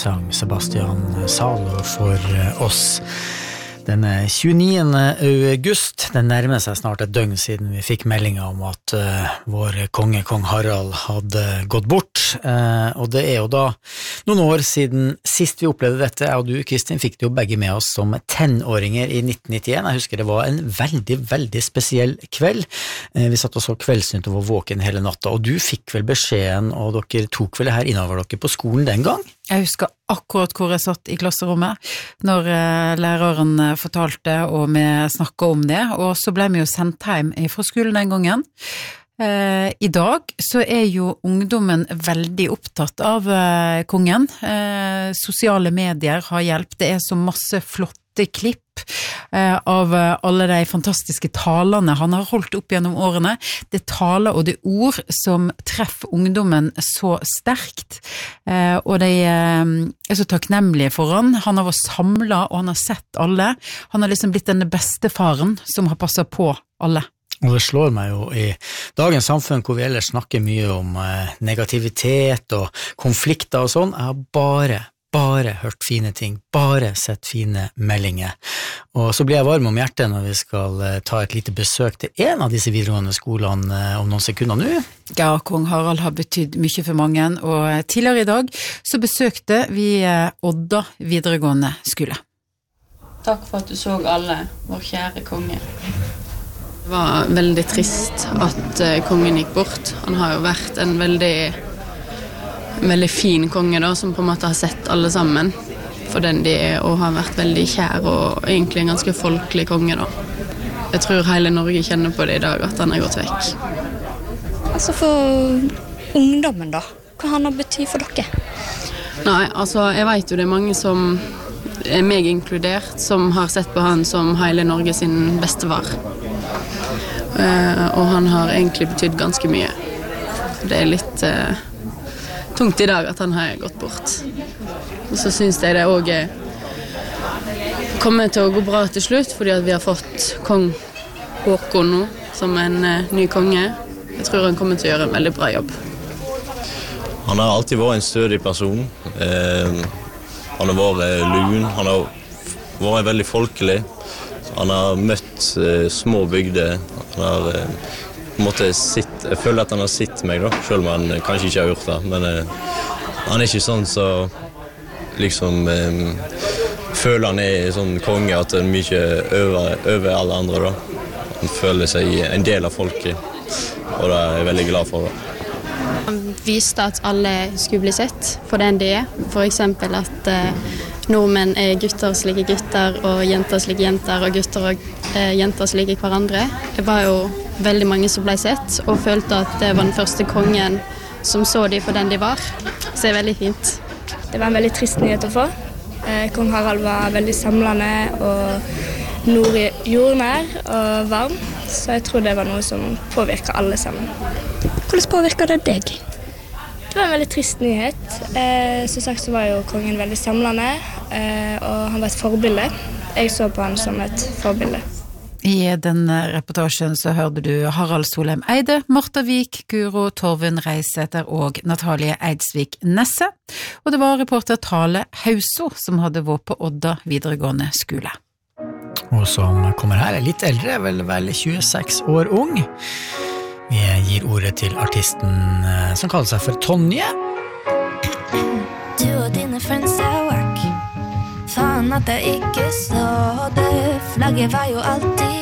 sang Sebastian Zalo for oss. Denne 29. august, det nærmer seg snart et døgn siden vi fikk meldinga om at vår konge, kong Harald, hadde gått bort. Og det jo da noen år siden sist vi opplevde dette. Jeg og du, Kristin, fikk det jo begge med oss som tenåringer i 1991. Jeg husker det var en veldig, veldig spesiell kveld. Vi satt og så Kveldsnytt og var våken hele natta, og du fikk vel beskjeden, og dere tok vel det her innover dere på skolen den gang? Jeg husker akkurat hvor jeg satt i klasserommet når læreren fortalte og vi snakket om det, og så ble vi jo sendt hjem fra skolen den gangen. I dag så jo ungdommen veldig opptatt av kongen. Sosiale medier har hjulpet, det så masse flotte klipp av alle de fantastiske talene han har holdt opp gjennom årene. Det taler og det ord som treffer ungdommen så sterkt, og de så takknemlige for han. Han har vært samlet, og han har sett alle. Han har liksom blitt denne bestefaren som har passet på alle. Og det slår meg jo i dagens samfunn hvor vi ellers snakker mye om negativitet og konflikter og sånn. Jeg har bare hørt fine ting, bare sett fine meldinger. Og så blir jeg varm om hjertet når vi skal ta et lite besøk til en av disse videregående skolene om noen sekunder nå. Ja, kong Harald har betydd mye for mange, og tidligere i dag så besøkte vi Odda videregående skole. Takk for at du så alle, vår kjære konge. Det var veldig trist at kongen gikk bort. Han har jo vært en veldig fin konge da, som på en måte har sett alle sammen for den de og har vært veldig kjær og egentlig en ganske folkelig konge da. Jeg tror hele Norge kjenner på det i dag at han har gått vekk. Altså for ungdommen da, hva han har betydd for dere? Nei, altså jeg vet jo det mange som meg inkludert, som har sett på han som hele Norge sin bestefar. Og han har egentlig betydd ganske mye. Det litt tungt i dag at han har gått bort. Og så synes jeg det også kommer til å gå bra til slutt, fordi at vi har fått kong Håkon nå, som en ny konge. Jeg tror han kommer til å gjøre en veldig bra jobb. Han har alltid vært en stødig person. Han har vært lun, han har vært veldig folkelig. Han har møtt små bygder. Han har jeg føler at han har sett meg da, selv om han kanskje ikke har gjort det, men han ikke sånn så liksom føler han sånn konge at han mye over alle andre da. Han føler seg en del av folket, og det jeg veldig glad for det. Han viste at alle skulle bli sett for den de for eksempel at nordmenn gutter som liker gutter, og jenter som liker jenter, og gutter og jenter som liker hverandre. Det var jo veldig mange som ble sett, og følte at det var den første kongen som så de for den de var. Så det veldig fint. Det var en veldig trist nyhet å få. Kong Harald var veldig samlende og jordnær og varm, så jeg tror det var noe som påvirket alle sammen. Hvordan påvirket det deg? Det var en veldig trist nyhet. Som sagt så var jo kongen veldig samlende, og han var et forbilde. Jeg så på han som et forbilde. I den reportasjen så hørte du Harald Solheim Eide, Martha Vik, Guro Torvund Reiseter og Natalie Eidsvik Nesse. Og det var reporter Tale Hauso som hadde vært på Odda videregående skole. Og som kommer her litt eldre, vel 26 år ung. Vi gir ordet til artisten som kaller seg for Tonje. Du og dine friends work. Faen at jeg ikke så det. Flagget var jo alltid